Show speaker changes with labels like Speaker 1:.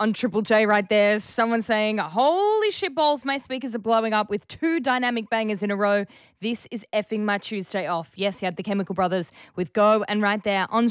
Speaker 1: on Triple J right there. Someone saying, holy shit balls, my speakers are blowing up with 2 dynamic bangers in a row. This is effing my Tuesday off. Yes, he had the Chemical Brothers with Go, and right there on